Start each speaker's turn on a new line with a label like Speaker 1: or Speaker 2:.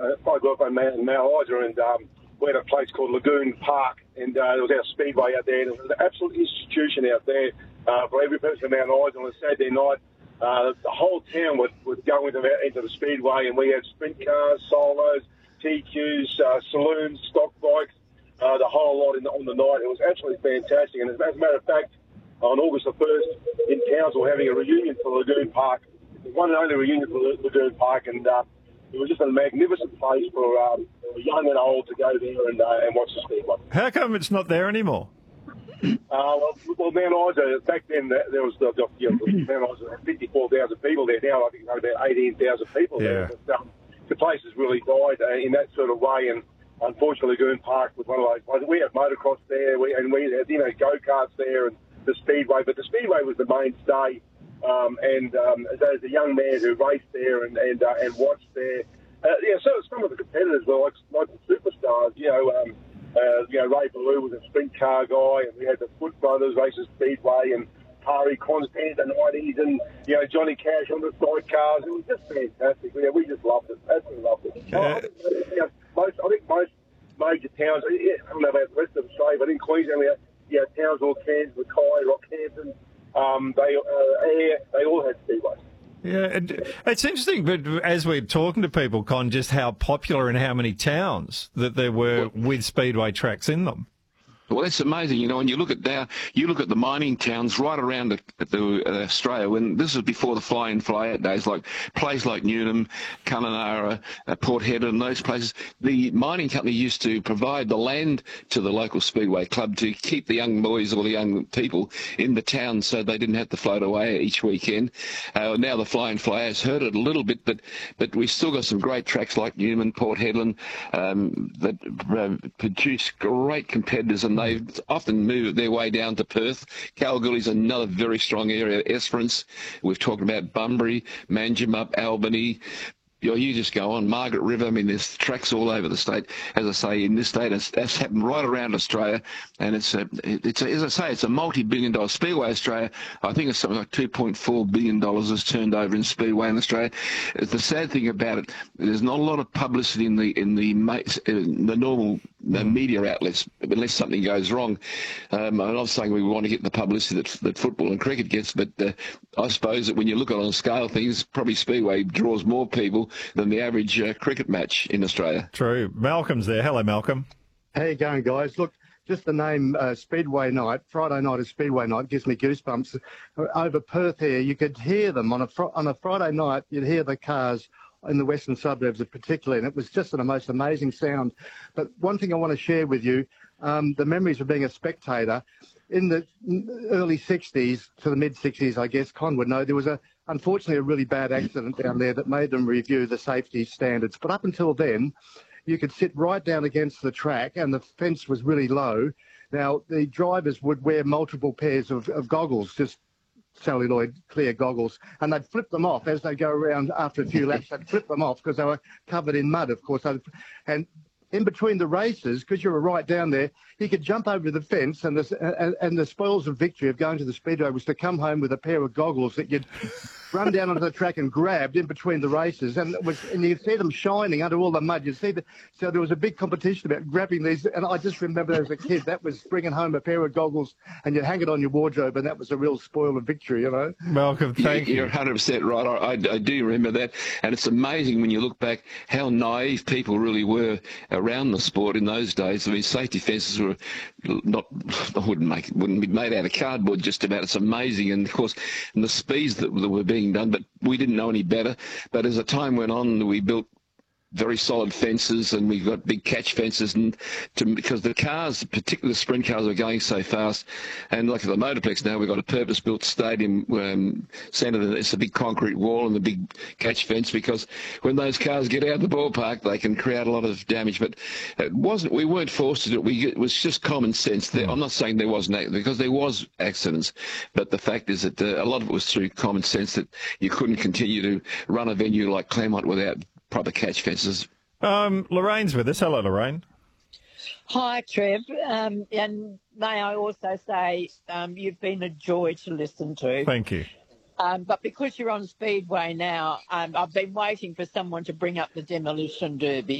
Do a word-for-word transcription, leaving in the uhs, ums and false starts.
Speaker 1: I grew up on Mount, Mount Isa, and um, we had a place called Lagoon Park, and uh, it was our speedway out there, and it was an absolute institution out there uh, for every person in Mount Isa. On a Saturday night, uh, the whole town would, would go into the, into the speedway, and we had sprint cars, solos, T Qs, uh, saloons, stock bikes, uh, the whole lot in the, on the night. It was absolutely fantastic, and as a matter of fact, on August the first, in Townsville, having a reunion for Lagoon Park, the one and only reunion for Lagoon Park, and uh, it was just a magnificent place for um, young and old to go there and, uh, and watch the speedway.
Speaker 2: How come it's not there anymore?
Speaker 1: Uh, well, well, Mount Isa, back then there was the, the, you know, Mount Isa had fifty-four thousand people there. Now I think it's about eighteen thousand people
Speaker 2: Yeah.
Speaker 1: there. But, um, the place has really died uh, in that sort of way, and unfortunately Lagoon Park was one of those places. We had motocross there, we, and we had, you know, go-karts there, and the speedway, but the speedway was the mainstay. Um, and um, as, as a young man who raced there and and, uh, and watched there, uh, yeah, so some of the competitors were like, like the superstars. You know, um, uh, you know, Ray Ballou was a sprint car guy, and we had the Foot Brothers racing speedway, and Hari Constantine the nineties, and you know Johnny Cash on the sidecars. It was just fantastic. Yeah, we just loved it. Absolutely loved it.
Speaker 2: Yeah.
Speaker 1: I, think, you know, most, I think most major towns. I don't know about the rest of Australia, but in Queensland, we have, you know, Townsville, Cairns, Mackay, Rockhampton. Um, they, uh, Air, they all had speedways.
Speaker 2: Yeah, it, it's interesting, but as we're talking to people, Con, just how popular and how many towns that there were with speedway tracks in them.
Speaker 3: Well, that's amazing. You know, when you look at now, you look at the mining towns right around the, the, uh, Australia, when this is before the fly-in, fly-out days, like places like Newnham, Kununurra, uh, Port Hedland, those places, the mining company used to provide the land to the local speedway club to keep the young boys or the young people in the town so they didn't have to float away each weekend. Uh, now the fly-in, fly-out's hurt it a little bit, but but we've still got some great tracks like Newman, Port Hedland, um, that uh, produce great competitors, and they've often moved their way down to Perth. Kalgoorlie's another very strong area. Esperance, we've talked about Bunbury, Manjimup, Albany. You know, you just go on, Margaret River. I mean, there's tracks all over the state. As I say, in this state, it's, that's happened right around Australia, and it's a, it's a, as I say, it's a multi-billion dollar speedway. Australia, I think it's something like two point four billion dollars is turned over in speedway in Australia. The sad thing about it, there's not a lot of publicity in the in the in the normal the media outlets unless something goes wrong. Um, I'm not saying we want to get the publicity that, that football and cricket gets, but uh, I suppose that when you look at it on scale of things, probably speedway draws more people than the average uh, cricket match in Australia.
Speaker 2: True. Malcolm's there. Hello, Malcolm.
Speaker 4: How you going, guys? Look, just the name uh, Speedway Night, Friday night is Speedway Night, gives me goosebumps. Over Perth here, you could hear them on a fr- on a Friday night. You'd hear the cars in the western suburbs, particularly, and it was just the most amazing sound. But one thing I want to share with you, um, the memories of being a spectator. In the early sixties to the mid-sixties, I guess, Con would know, there was, a, unfortunately, a really bad accident down there that made them review the safety standards. But up until then, you could sit right down against the track, and the fence was really low. Now, the drivers would wear multiple pairs of, of goggles, just celluloid clear goggles, and they'd flip them off as they go around after a few laps. They'd flip them off because they were covered in mud, of course. And in between the races, because you were right down there, you could jump over the fence, and the, and, and the spoils of victory of going to the speedway was to come home with a pair of goggles that you'd run down onto the track and grabbed in between the races, and it was, and you'd see them shining under all the mud. You'd see the, so there was a big competition about grabbing these, and I just remember as a kid, that was bringing home a pair of goggles, and you'd hang it on your wardrobe, and that was a real spoil of victory, you know.
Speaker 2: Malcolm, thank
Speaker 3: you.
Speaker 2: you.
Speaker 3: You're one hundred percent right. I, I, I do remember that, and it's amazing when you look back how naive people really were around the sport in those days. I mean, safety fences were not, I wouldn't make it, wouldn't be made out of cardboard just about. It's amazing, and of course, and the speeds that, that were being done, but we didn't know any better. But as the time went on, we built very solid fences, and we've got big catch fences, and to, because the cars, particularly the sprint cars, are going so fast. And like at the Motorplex now, we've got a purpose-built stadium um, centre. It's a big concrete wall and a big catch fence, because when those cars get out of the ballpark, they can create a lot of damage. But it wasn't. We weren't forced to do it. We, it was just common sense. There, I'm not saying there wasn't, because there was accidents, but the fact is that uh, a lot of it was through common sense, that you couldn't continue to run a venue like Claremont without proper catch fences.
Speaker 2: Um, Lorraine's with us. Hello, Lorraine.
Speaker 5: Hi, Trev. Um, and may I also say um, you've been a joy to listen to.
Speaker 2: Thank you.
Speaker 5: Um, but because you're on Speedway now, um, I've been waiting for someone to bring up the Demolition Derby.